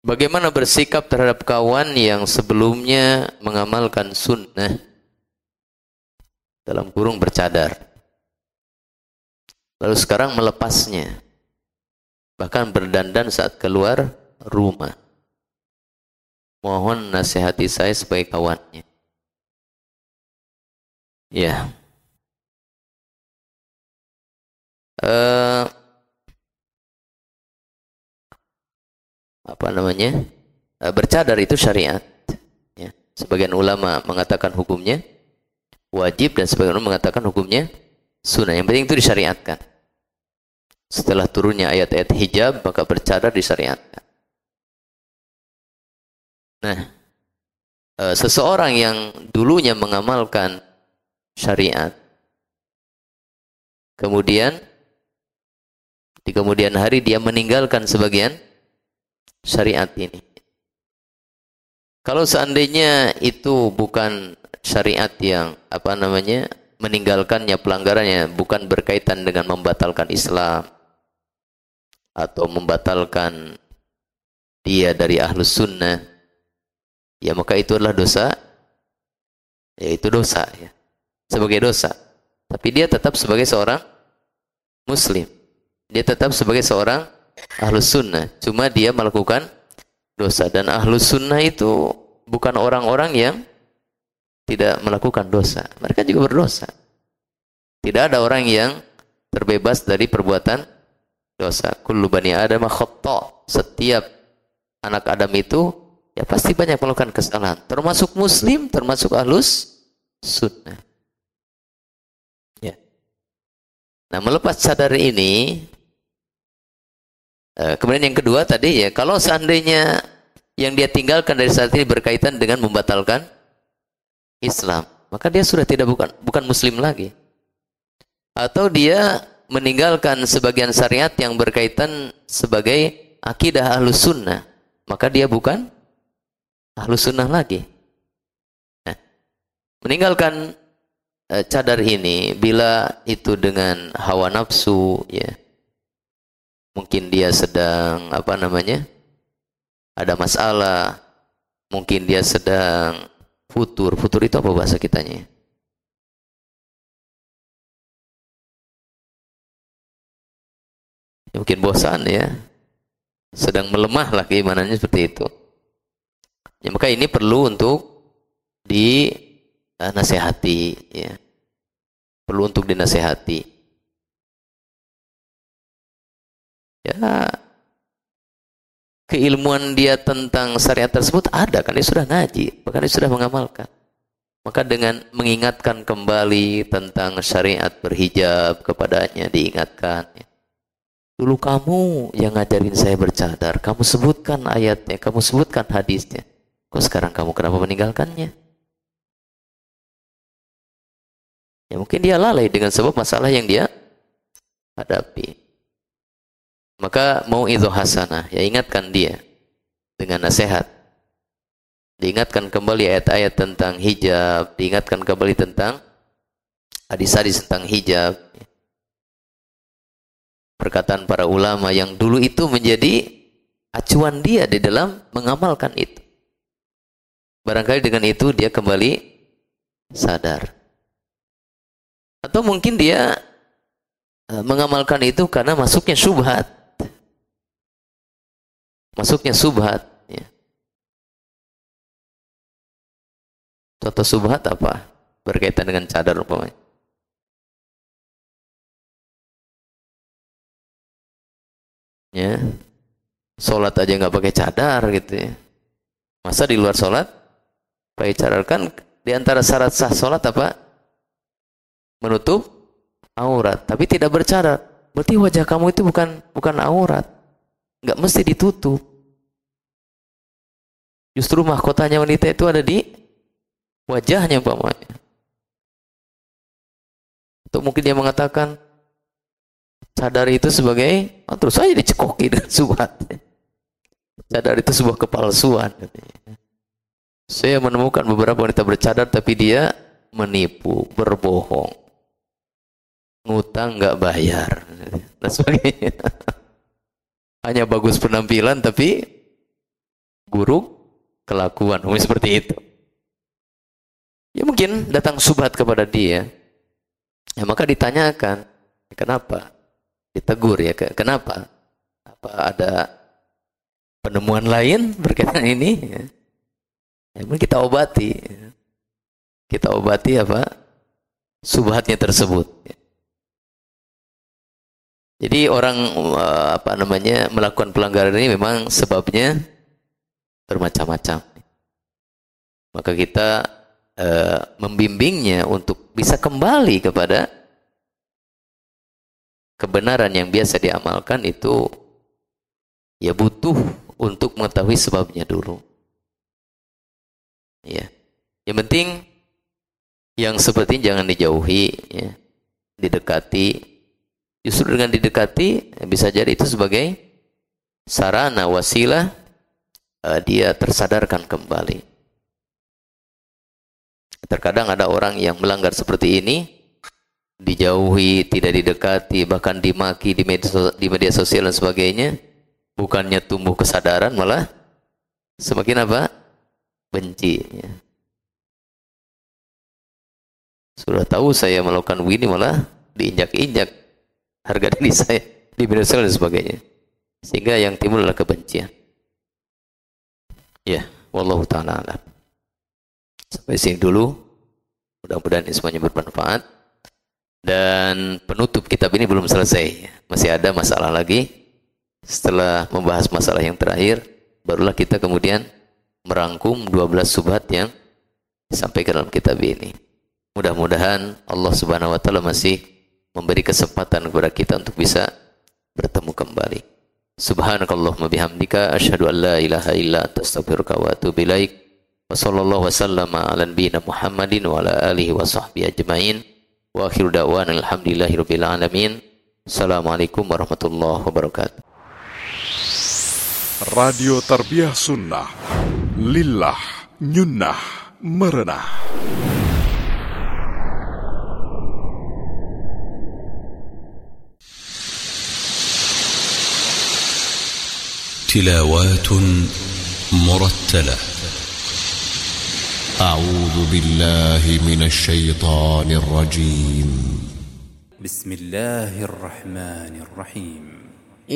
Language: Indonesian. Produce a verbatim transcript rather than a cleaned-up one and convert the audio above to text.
Bagaimana bersikap terhadap kawan yang sebelumnya mengamalkan sunnah, dalam kurung bercadar, lalu sekarang melepasnya, bahkan berdandan saat keluar rumah? Mohon nasihati saya sebagai kawannya. Ya. Uh, apa namanya? Uh, bercadar itu syariat. Ya. Sebagian ulama mengatakan hukumnya wajib dan sebagian ulama mengatakan hukumnya sunnah. Yang penting itu disyariatkan. Setelah turunnya ayat-ayat hijab, maka bercadar disyariatkan. Nah, uh, seseorang yang dulunya mengamalkan syariat, kemudian di kemudian hari dia meninggalkan sebagian syariat ini. Kalau seandainya itu bukan syariat yang apa namanya meninggalkannya, pelanggarannya bukan berkaitan dengan membatalkan Islam atau membatalkan dia dari ahlus sunnah, ya maka itu adalah dosa, ya itu dosa ya, sebagai dosa. Tapi dia tetap sebagai seorang muslim. Dia tetap sebagai seorang ahlus sunnah. Cuma dia melakukan dosa. Dan ahlus sunnah itu bukan orang-orang yang tidak melakukan dosa. Mereka juga berdosa. Tidak ada orang yang terbebas dari perbuatan dosa. Kullu bani Adam khata'. Setiap anak Adam itu ya pasti banyak melakukan kesalahan. Termasuk muslim, termasuk ahlus sunnah. Ya. Nah, melepas cadar ini, kemudian yang kedua tadi ya, kalau seandainya yang dia tinggalkan dari saat ini berkaitan dengan membatalkan Islam, maka dia sudah tidak bukan bukan muslim lagi. Atau dia meninggalkan sebagian syariat yang berkaitan sebagai akidah ahlus sunnah, maka dia bukan ahlus sunnah lagi. Nah, meninggalkan uh, cadar ini bila itu dengan hawa nafsu ya, mungkin dia sedang apa namanya ada masalah, mungkin dia sedang futur. Futur itu apa bahasa kitanya? Ya, mungkin bosan ya, sedang melemah lah keimanannya seperti itu. Ya, maka ini perlu untuk dinasehati ya, perlu untuk dinasehati. Ya, keilmuan dia tentang syariat tersebut ada, kan dia sudah ngaji, bahkan dia sudah mengamalkan. Maka dengan mengingatkan kembali tentang syariat berhijab kepadanya, diingatkan ya. Dulu kamu yang ngajarin saya bercadar, kamu sebutkan ayatnya, kamu sebutkan hadisnya, kok sekarang kamu kenapa meninggalkannya? Ya mungkin dia lalai dengan sebab masalah yang dia hadapi. Maka mau itu hasanah, ya ingatkan dia dengan nasihat. Diingatkan kembali ayat-ayat tentang hijab, diingatkan kembali tentang hadis-hadis tentang hijab. Perkataan para ulama yang dulu itu menjadi acuan dia di dalam mengamalkan itu. Barangkali dengan itu dia kembali sadar. Atau mungkin dia mengamalkan itu karena masuknya syubhat. Masuknya subhat ya. Contoh subhat apa? Berkaitan dengan cadar umpamanya. Ya. Salat aja nggak pakai cadar gitu ya. Masa di luar salat pakai cadar? Kan di antara syarat sah salat apa? Menutup aurat, tapi tidak bercadar. Berarti wajah kamu itu bukan bukan aurat. Nggak mesti ditutup. Justru mahkotanya wanita itu ada di wajahnya umpamanya. Atau mungkin dia mengatakan cadar itu sebagai, oh, terus saja dicekoki dengan subhat. Cadar itu sebuah kepalsuan. Saya menemukan beberapa wanita bercadar tapi dia menipu, berbohong, ngutang nggak bayar dan sebagainya. Hanya bagus penampilan tapi buruk kelakuan, mungkin seperti itu. Ya mungkin datang subhat kepada dia, ya maka ditanyakan, kenapa? Ditegur ya, kenapa? Apa ada penemuan lain berkaitan ini? Ya, ya mungkin kita obati, ya. Kita obati apa? Subhatnya tersebut. Ya. Jadi orang apa namanya melakukan pelanggaran ini memang sebabnya bermacam-macam. Maka kita e, membimbingnya untuk bisa kembali kepada kebenaran yang biasa diamalkan itu ya butuh untuk mengetahui sebabnya dulu. Ya. Yang penting yang seperti ini jangan dijauhi, ya. Didekati. Justru dengan didekati bisa jadi itu sebagai sarana wasilah uh, dia tersadarkan kembali. Terkadang ada orang yang melanggar seperti ini, dijauhi, tidak didekati, bahkan dimaki di media, di media sosial dan sebagainya, bukannya tumbuh kesadaran malah semakin apa? Benci. Ya. Sudah tahu saya melakukan begini malah diinjak-injak harga diri saya di media sosial dan sebagainya, sehingga yang timbul adalah kebencian. Ya, wallahu ta'ala alam. Sampai sini dulu, mudah-mudahan ini semuanya bermanfaat. Dan penutup kitab ini belum selesai, masih ada masalah lagi. Setelah membahas masalah yang terakhir, barulah kita kemudian merangkum dua belas subhat yang disampaikan dalam kitab ini. Mudah-mudahan Allah Subhanahu wa taala masih memberi kesempatan kepada kita untuk bisa bertemu kembali. Subhanakallahumma bihamdika asyhadu an la ilaha illa anta astaghfiruka wa atubu ilaik. Wa sallallahu wasallama ala nabiyyina Muhammadin wa ala alihi wa sahbihi ajmain. Wa akhiru da'wana alhamdulillahi rabbil alamin. Assalamualaikum warahmatullahi wabarakatuh. Radio Tarbiyah Sunnah Lillah Nyunnah Merenah. تلاوات مرتلة. أعوذ بالله من الشيطان الرجيم. بسم الله الرحمن الرحيم.